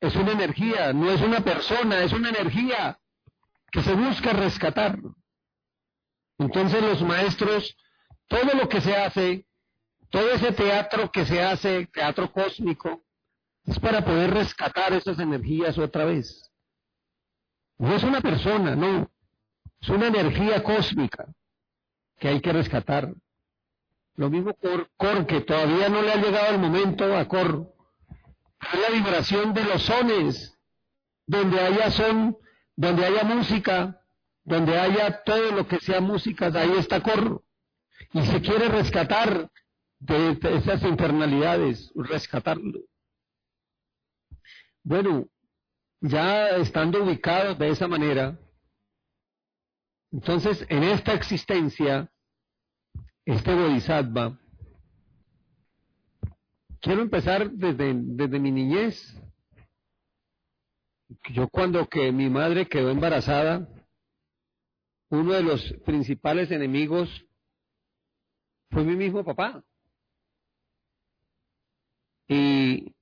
es una energía, no es una persona, es una energía que se busca rescatar. Entonces los maestros, todo lo que se hace, todo ese teatro que se hace, teatro cósmico, es para poder rescatar esas energías otra vez. No es una persona, no, es una energía cósmica que hay que rescatar. Lo mismo Cor, que todavía no le ha llegado el momento a Cor. Es la vibración de los sones, donde haya son, donde haya música, donde haya todo lo que sea música, ahí está Cor. Y se quiere rescatar de esas infernalidades, rescatarlo. Bueno, ya estando ubicados de esa manera, entonces en esta existencia, este Bodhisattva, quiero empezar desde mi niñez. Yo cuando que mi madre quedó embarazada, uno de los principales enemigos fue mi mismo papá. Y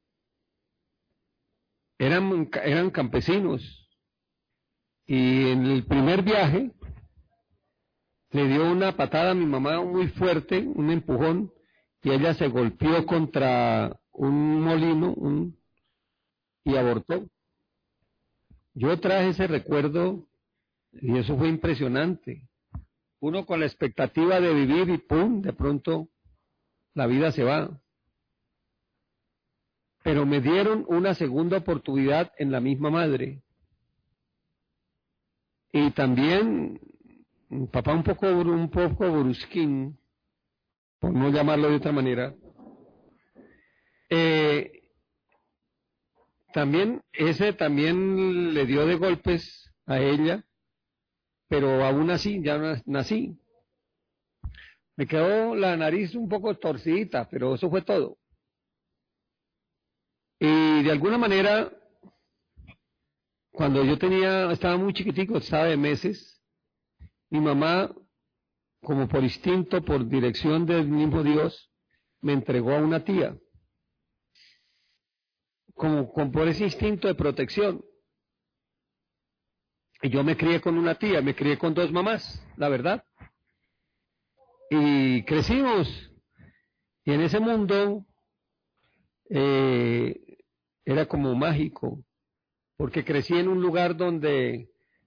eran campesinos. Y en el primer viaje le dio una patada a mi mamá muy fuerte, un empujón, y ella se golpeó contra un molino y abortó. Yo traje ese recuerdo y eso fue impresionante. Uno con la expectativa de vivir y ¡pum!, de pronto la vida se va. Pero me dieron una segunda oportunidad en la misma madre. Y también, papá un poco brusquín, por no llamarlo de otra manera, también le dio de golpes a ella, pero aún así ya nací. Me quedó la nariz un poco torcidita, pero eso fue todo. Y de alguna manera, cuando yo estaba muy chiquitico, estaba de meses, mi mamá, como por instinto, por dirección del mismo Dios, me entregó a una tía, como por ese instinto de protección. Y yo me crié con una tía, me crié con dos mamás, la verdad. Y crecimos, y en ese mundo era como mágico, porque crecí en un lugar donde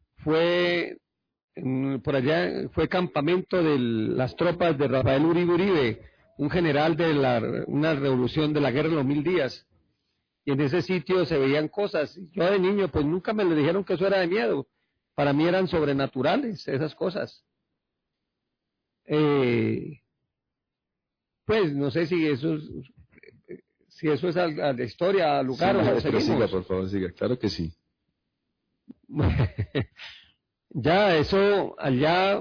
por allá fue campamento de las tropas de Rafael Uribe Uribe, un general de una revolución de la guerra de los 1000 días. Y en ese sitio se veían cosas. Yo de niño, pues nunca me le dijeron que eso era de miedo. Para mí eran sobrenaturales esas cosas. Pues no sé si eso es a la historia, al lugar, sí, o maestro, seguimos. siga, por favor, siga. Claro que sí. Ya, eso, allá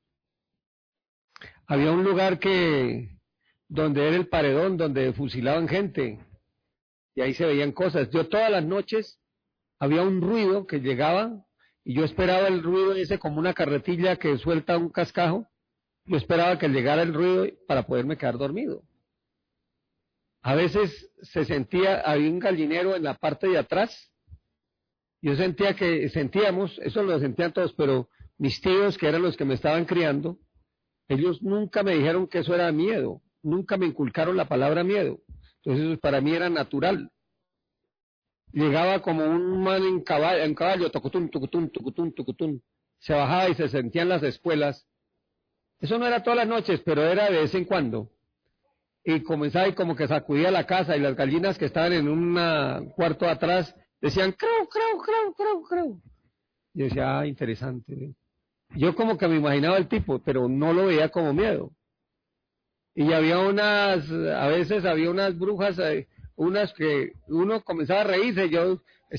había un lugar donde era el paredón, donde fusilaban gente, y ahí se veían cosas. Yo todas las noches había un ruido que llegaba, y yo esperaba el ruido ese como una carretilla que suelta un cascajo. Yo esperaba que llegara el ruido para poderme quedar dormido. A veces había un gallinero en la parte de atrás. Yo sentíamos, eso lo sentían todos, pero mis tíos, que eran los que me estaban criando, ellos nunca me dijeron que eso era miedo, nunca me inculcaron la palabra miedo. Entonces eso para mí era natural. Llegaba como un man en caballo, tucutún, tucutún, tucutún, tucutún. Se bajaba y se sentía en las espuelas. Eso no era todas las noches, pero era de vez en cuando. Y comenzaba y como que sacudía la casa y las gallinas que estaban en un cuarto atrás decían crau, crau, crau, crau, crau. Yo decía, interesante. Yo como que me imaginaba el tipo, pero no lo veía como miedo. Y había a veces había unas brujas, unas que uno comenzaba a reírse, yo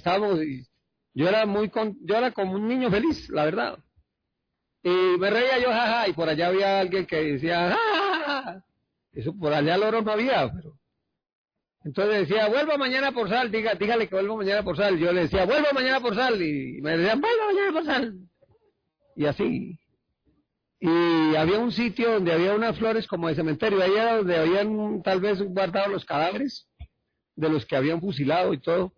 era como un niño feliz, la verdad. Y me reía yo, jaja, y por allá había alguien que decía, jajaja. Eso por allá loro no había, pero. Entonces decía, vuelva mañana por sal, dígale que vuelva mañana por sal. Yo le decía, vuelva mañana por sal, y me decían, vuelva mañana por sal. Y así. Y había un sitio donde había unas flores como de cementerio, ahí era donde habían tal vez guardado los cadáveres de los que habían fusilado y todo.